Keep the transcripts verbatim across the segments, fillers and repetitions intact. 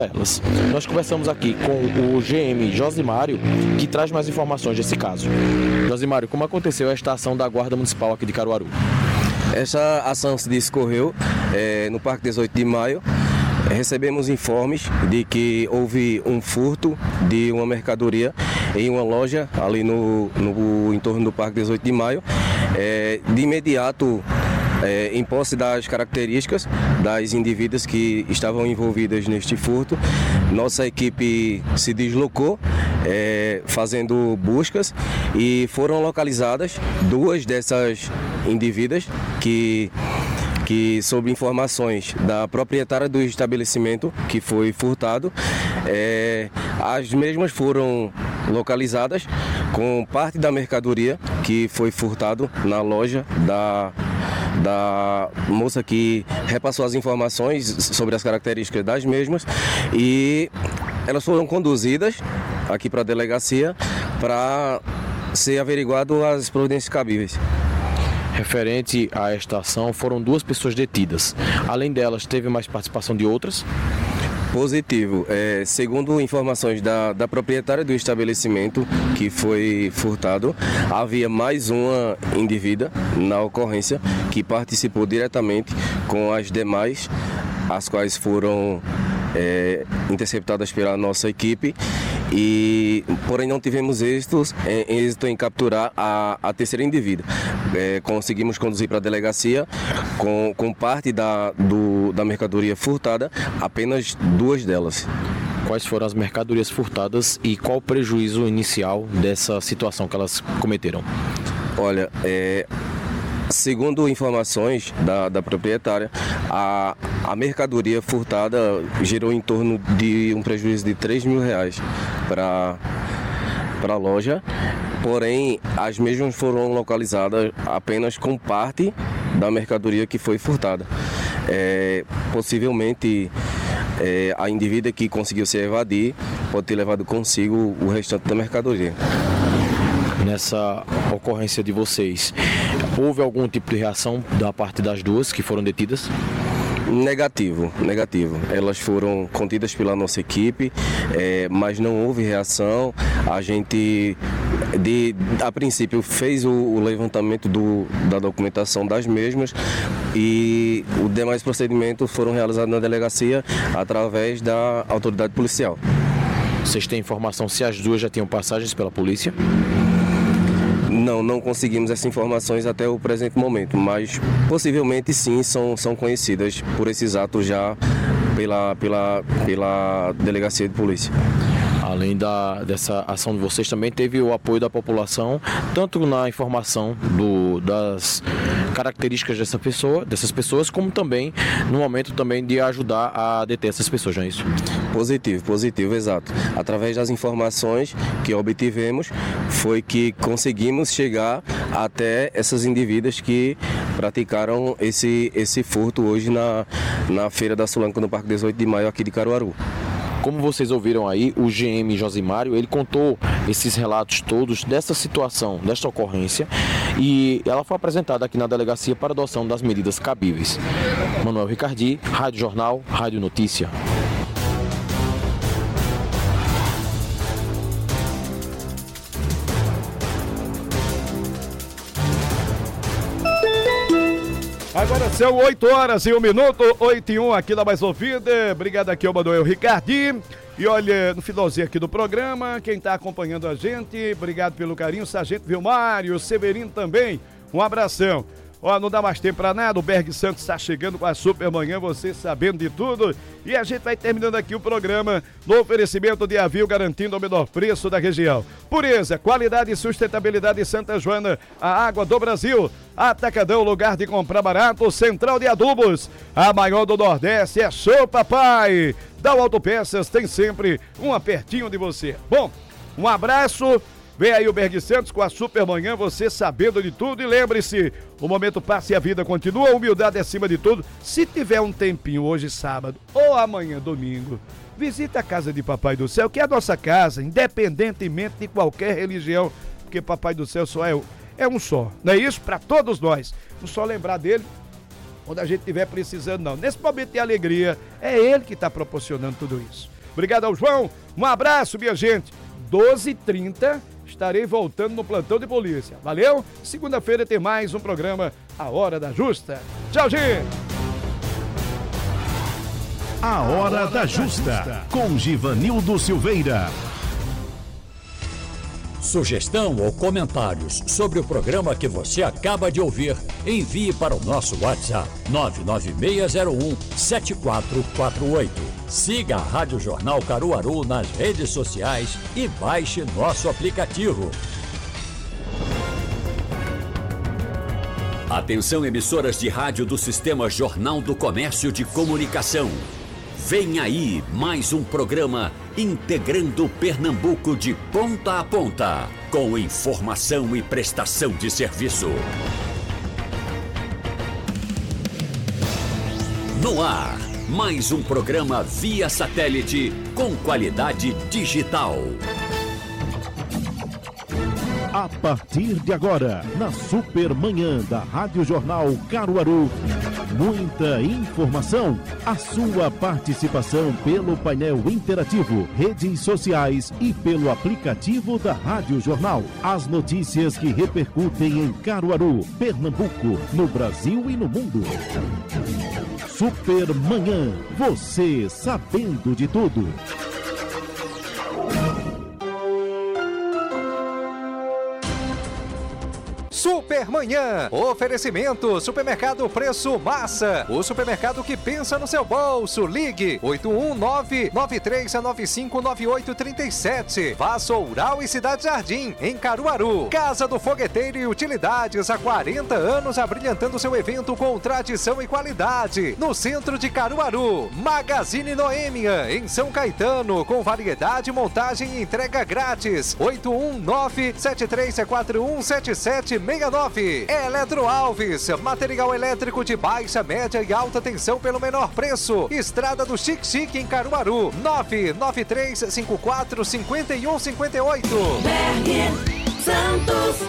elas. Nós conversamos aqui com o G M Josimário, que traz mais informações desse caso. Josimário, como aconteceu esta ação da Guarda Municipal aqui de Caruaru? Essa ação se discorreu é, no Parque dezoito de maio. Recebemos informes de que houve um furto de uma mercadoria em uma loja ali no, no entorno do Parque dezoito de maio. É, de imediato, É, em posse das características das indivíduas que estavam envolvidas neste furto, nossa equipe se deslocou é, fazendo buscas e foram localizadas duas dessas indivíduas que, que sob informações da proprietária do estabelecimento que foi furtado, é, as mesmas foram localizadas com parte da mercadoria que foi furtado na loja da da moça que repassou as informações sobre as características das mesmas, e elas foram conduzidas aqui para a delegacia para ser averiguado as providências cabíveis. Referente a esta ação, foram duas pessoas detidas. Além delas, teve mais participação de outras? Positivo. É, segundo informações da, da proprietária do estabelecimento que foi furtado, havia mais uma indivídua na ocorrência que participou diretamente com as demais, as quais foram é, interceptadas pela nossa equipe. E, porém, não tivemos êxitos, é, êxito em capturar a, a terceira indivídua. É, conseguimos conduzir para a delegacia com, com parte da, do, da mercadoria furtada, apenas duas delas. Quais foram as mercadorias furtadas e qual o prejuízo inicial dessa situação que elas cometeram? Olha, é... segundo informações da, da proprietária, a, a mercadoria furtada gerou em torno de um prejuízo de três mil reais para a loja, porém as mesmas foram localizadas apenas com parte da mercadoria que foi furtada. É, possivelmente é, a indivídua que conseguiu se evadir pode ter levado consigo o restante da mercadoria. Nessa ocorrência de vocês, houve algum tipo de reação da parte das duas que foram detidas? Negativo, negativo. Elas foram contidas pela nossa equipe, é, mas não houve reação. A gente, de, a princípio, fez o, o levantamento do, da documentação das mesmas e os demais procedimentos foram realizados na delegacia através da autoridade policial. Vocês têm informação se as duas já tinham passagens pela polícia? Não, não conseguimos essas informações até o presente momento, mas possivelmente sim são, são conhecidas por esses atos já pela, pela, pela delegacia de polícia. Além da, dessa ação de vocês, também teve o apoio da população, tanto na informação do, das características dessa pessoa, dessas pessoas, como também no momento também de ajudar a deter essas pessoas, não é isso? Positivo, positivo, exato. Através das informações que obtivemos, foi que conseguimos chegar até essas indivíduas que praticaram esse, esse furto hoje na, na Feira da Sulanca, no Parque dezoito de maio, aqui de Caruaru. Como vocês ouviram aí, o G M Josimário, ele contou esses relatos todos dessa situação, desta ocorrência, e ela foi apresentada aqui na delegacia para adoção das medidas cabíveis. Manuel Ricardi, Rádio Jornal, Rádio Notícia. Agora são oito horas e um minuto, oito e um aqui na Mais Ouvida. Obrigado aqui ao Manuel Ricardi. E olha, no finalzinho aqui do programa, quem está acompanhando a gente, obrigado pelo carinho, Sargento Vilmário, Severino também, um abração. Ó, não dá mais tempo pra nada, o Berg Santos está chegando com a Supermanhã, você sabendo de tudo. E a gente vai terminando aqui o programa no oferecimento de Avil, garantindo o menor preço da região. Pureza, qualidade e sustentabilidade Santa Joana, a água do Brasil. Atacadão, lugar de comprar barato, Central de Adubos, a maior do Nordeste, é show, papai. Da Autopeças tem sempre um apertinho de você. Bom, um abraço. Vem aí o Berg Santos com a Supermanhã, você sabendo de tudo. E lembre-se, o momento passa e a vida continua, a humildade é acima de tudo. Se tiver um tempinho hoje sábado ou amanhã domingo, visite a casa de Papai do Céu, que é a nossa casa, independentemente de qualquer religião, porque Papai do Céu só é, é um só, não é isso? Para todos nós. Vamos só lembrar dele. quando a gente estiver precisando, não. Nesse momento de alegria, é ele que está proporcionando tudo isso. Obrigado ao João, um abraço, minha gente. doze e trinta, estarei voltando no plantão de polícia. Valeu? Segunda-feira tem mais um programa A Hora da Justa. Tchau, gente! A Hora da Justa, com Givanildo Silveira. Sugestão ou comentários sobre o programa que você acaba de ouvir, envie para o nosso WhatsApp nove nove seis zero um sete quatro quatro oito. Siga a Rádio Jornal Caruaru nas redes sociais e baixe nosso aplicativo. Atenção, emissoras de rádio do Sistema Jornal do Comércio de Comunicação. Vem aí mais um programa integrando Pernambuco de ponta a ponta, com informação e prestação de serviço. No ar, mais um programa via satélite com qualidade digital. A partir de agora, na Supermanhã da Rádio Jornal Caruaru, muita informação, a sua participação pelo painel interativo, redes sociais e pelo aplicativo da Rádio Jornal. As notícias que repercutem em Caruaru, Pernambuco, no Brasil e no mundo. Supermanhã, você sabendo de tudo. Supermanhã, oferecimento, supermercado Preço Massa, o supermercado que pensa no seu bolso. Ligue oito um nove nove três nove cinco nove oito três sete. Vassoural e Cidade Jardim, em Caruaru. Casa do Fogueteiro e Utilidades, há quarenta anos abrilhantando seu evento com tradição e qualidade. No centro de Caruaru. Magazine Noêmia, em São Caetano, com variedade, montagem e entrega grátis. oito um nove sete três quatro um sete sete seis nove. Eletro Alves, material elétrico de baixa, média e alta tensão pelo menor preço. Estrada do Chique Chique, em Caruaru. nove nove três cinco quatro cinco um cinco oito. Berg Santos.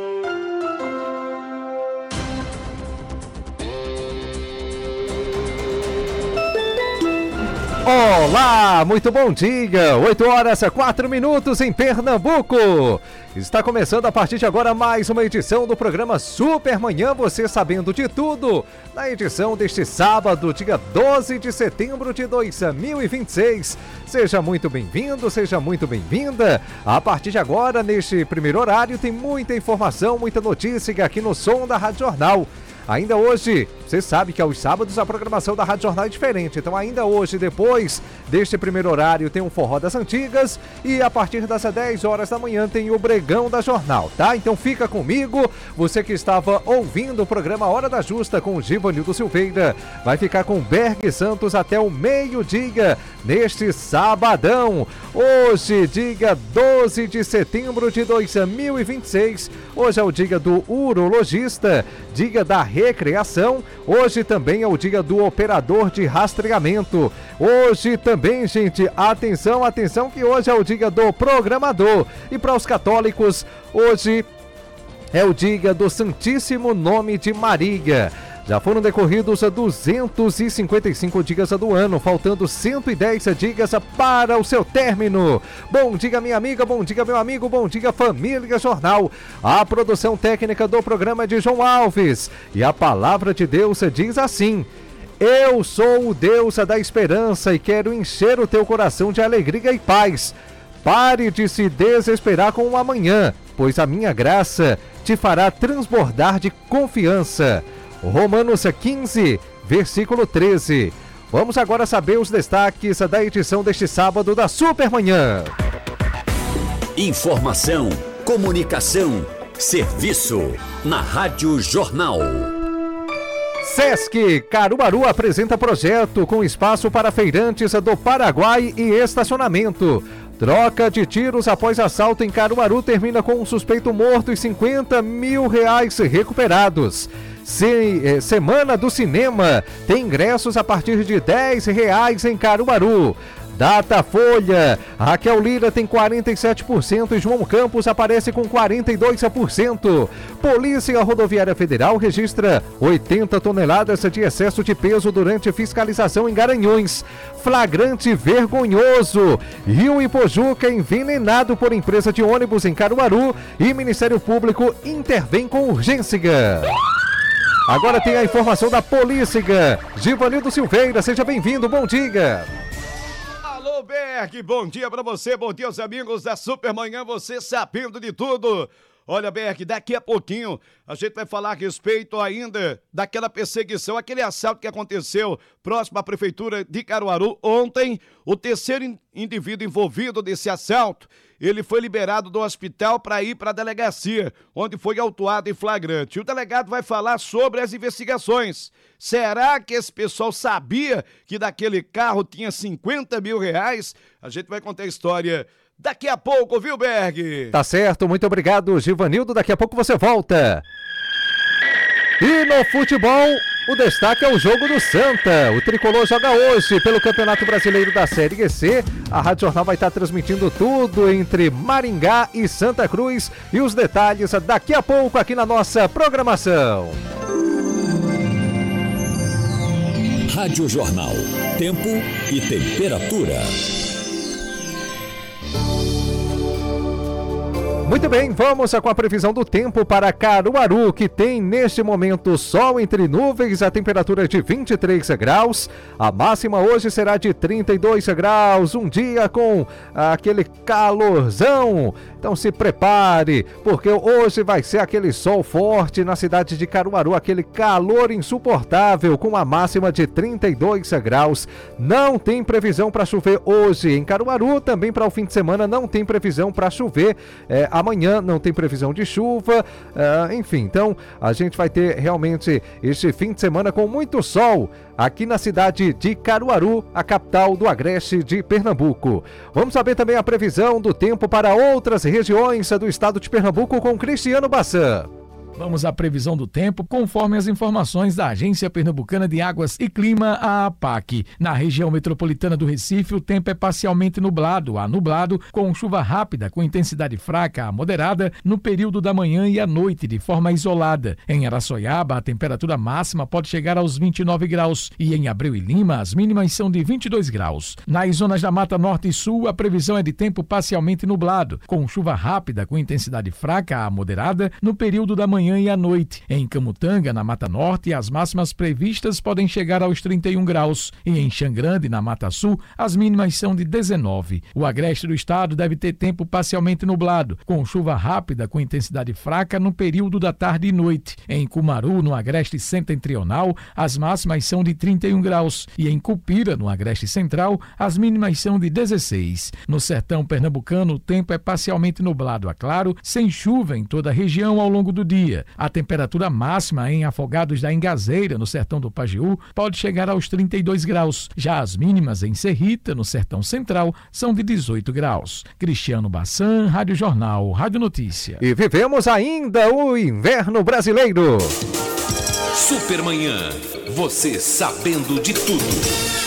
Olá, muito bom dia, oito horas e quatro minutos em Pernambuco. Está começando a partir de agora mais uma edição do programa Supermanhã, você sabendo de tudo, na edição deste sábado, dia doze de setembro de dois mil e vinte e seis. Seja muito bem-vindo, seja muito bem-vinda. A partir de agora, neste primeiro horário, tem muita informação, muita notícia aqui no som da Rádio Jornal. Ainda hoje, você sabe que aos sábados a programação da Rádio Jornal é diferente, então ainda hoje, depois deste primeiro horário, tem um Forró das Antigas e a partir das dez horas da manhã tem o Bregão da Jornal, tá? Então fica comigo, você que estava ouvindo o programa Hora da Justa com o Givanildo Silveira, vai ficar com Berg Santos até o meio-dia, neste sabadão. Hoje, dia doze de setembro de dois mil e vinte e seis, hoje é o dia do urologista, dia da recreação, hoje também é o dia do operador de rastreamento. Hoje também, gente, atenção, atenção que hoje é o dia do programador. E para os católicos, hoje é o dia do Santíssimo Nome de Maria. Já foram decorridos duzentos e cinquenta e cinco dias do ano, faltando cento e dez dias para o seu término. Bom dia, minha amiga, bom dia, meu amigo, bom dia, família Jornal. A produção técnica do programa é de João Alves. E a palavra de Deus diz assim: eu sou o Deus da esperança e quero encher o teu coração de alegria e paz. Pare de se desesperar com o amanhã, pois a minha graça te fará transbordar de confiança. Romanos quinze, versículo treze. Vamos agora saber os destaques da edição deste sábado da Supermanhã. Informação, comunicação, serviço na Rádio Jornal. Sesc Caruaru apresenta projeto com espaço para feirantes do Paraguai e estacionamento. Troca de tiros após assalto em Caruaru termina com um suspeito morto e cinquenta mil reais recuperados. Se, eh, Semana do Cinema tem ingressos a partir de dez reais em Caruaru. Datafolha, Raquel Lira tem quarenta e sete por cento e João Campos aparece com quarenta e dois por cento. Polícia Rodoviária Federal registra oitenta toneladas de excesso de peso durante fiscalização em Garanhuns. Flagrante vergonhoso. Rio Ipojuca envenenado por empresa de ônibus em Caruaru e Ministério Público intervém com urgência. Agora tem a informação da polícia. Givanildo Silveira, seja bem-vindo, bom dia. Alô, Berg, bom dia pra você, bom dia aos amigos da Supermanhã, você sabendo de tudo. Olha, Berg, daqui a pouquinho a gente vai falar a respeito ainda daquela perseguição, aquele assalto que aconteceu próximo à Prefeitura de Caruaru ontem. O terceiro indivíduo envolvido nesse assalto, ele foi liberado do hospital para ir para a delegacia, onde foi autuado em flagrante. O delegado vai falar sobre as investigações. Será que esse pessoal sabia que daquele carro tinha cinquenta mil reais? A gente vai contar a história daqui a pouco, viu, Berg? Tá certo, muito obrigado, Givanildo. Daqui a pouco você volta. E no futebol, o destaque é o jogo do Santa. O Tricolor joga hoje pelo Campeonato Brasileiro da Série C. A Rádio Jornal vai estar transmitindo tudo entre Maringá e Santa Cruz. E os detalhes daqui a pouco aqui na nossa programação. Rádio Jornal. Tempo e temperatura. Muito bem, vamos com a previsão do tempo para Caruaru, que tem neste momento sol entre nuvens, a temperatura de vinte e três graus, a máxima hoje será de trinta e dois graus, um dia com aquele calorzão. Então se prepare, porque hoje vai ser aquele sol forte na cidade de Caruaru, aquele calor insuportável com a máxima de trinta e dois graus. Não tem previsão para chover hoje em Caruaru, também para o fim de semana não tem previsão para chover. É, amanhã não tem previsão de chuva, uh, enfim, então a gente vai ter realmente este fim de semana com muito sol aqui na cidade de Caruaru, a capital do Agreste de Pernambuco. Vamos saber também a previsão do tempo para outras regiões do estado de Pernambuco com Cristiano Bassan. Vamos à previsão do tempo, conforme as informações da Agência Pernambucana de Águas e Clima, a APAC. Na região metropolitana do Recife, o tempo é parcialmente nublado a nublado, com chuva rápida com intensidade fraca a moderada no período da manhã e à noite, de forma isolada. Em Araçoiaba, a temperatura máxima pode chegar aos vinte e nove graus e em Abreu e Lima, as mínimas são de vinte e dois graus. Nas zonas da Mata Norte e Sul, a previsão é de tempo parcialmente nublado, com chuva rápida com intensidade fraca a moderada no período da manhã e à noite. Em Camutanga, na Mata Norte, as máximas previstas podem chegar aos trinta e um graus e em Xangrande, na Mata Sul, as mínimas são de dezenove. O agreste do estado deve ter tempo parcialmente nublado, com chuva rápida com intensidade fraca no período da tarde e noite. Em Cumaru, no agreste setentrional, as máximas são de trinta e um graus e em Cupira, no agreste central, as mínimas são de dezesseis. No sertão pernambucano, o tempo é parcialmente nublado a claro, sem chuva em toda a região ao longo do dia. A temperatura máxima em Afogados da Engazeira, no sertão do Pajeú, pode chegar aos trinta e dois graus. Já as mínimas em Serrita, no sertão central, são de dezoito graus. Cristiano Bassan, Rádio Jornal, Rádio Notícia. E vivemos ainda o inverno brasileiro. Supermanhã, você sabendo de tudo.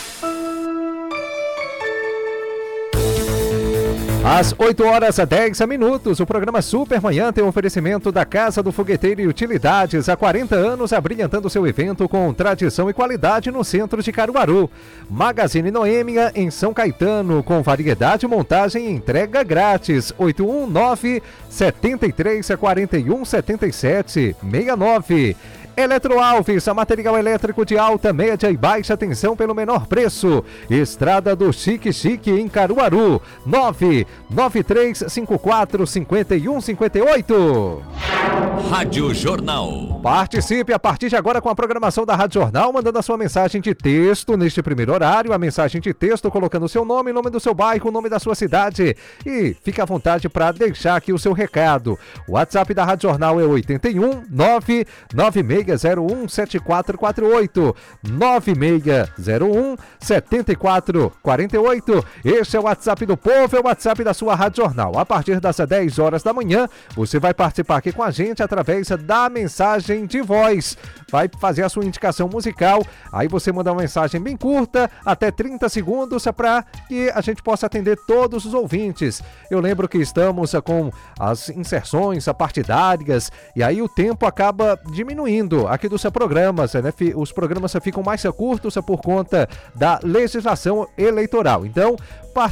Às oito horas e dez minutos, o programa Supermanhã tem um oferecimento da Casa do Fogueteiro e Utilidades. Há quarenta anos, abrilhantando seu evento com tradição e qualidade no centro de Caruaru. Magazine Noêmia, em São Caetano, com variedade, montagem e entrega grátis. oito um nove, sete três, quatro um, sete sete, seis nove. Eletroalves, a material elétrico de alta, média e baixa tensão pelo menor preço. Estrada do Chique Chique em Caruaru. nove nove três cinco quatro cinco um cinco oito. Rádio Jornal. Participe a partir de agora com a programação da Rádio Jornal, mandando a sua mensagem de texto neste primeiro horário. A mensagem de texto colocando o seu nome, nome do seu bairro, nome da sua cidade. E fique à vontade para deixar aqui o seu recado. O WhatsApp da Rádio Jornal é oito um nove nove seis seis zero um, sete quatro quatro oito, nove seis zero um, sete quatro quatro oito. Esse é o WhatsApp do povo, é o WhatsApp da sua Rádio Jornal. A partir das dez horas da manhã, você vai participar aqui com a gente através da mensagem de voz. Vai fazer a sua indicação musical, aí você manda uma mensagem bem curta, até trinta segundos, para que a gente possa atender todos os ouvintes. Eu lembro que estamos com as inserções partidárias, e aí o tempo acaba diminuindo aqui dos programas, né? Os programas ficam mais curtos por conta da legislação eleitoral. Então,